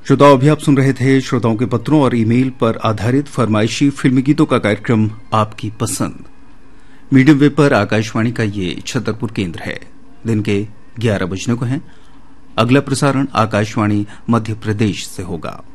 श्रोताओं, अभी आप सुन रहे थे श्रोताओं के पत्रों और ईमेल पर आधारित फरमाइशी फिल्मी गीतों का कार्यक्रम आपकी पसंद। मीडियम वेव पर आकाशवाणी का ये छतरपुर केंद्र है। दिन के 11 बजने को है। अगला प्रसारण आकाशवाणी मध्य प्रदेश से होगा।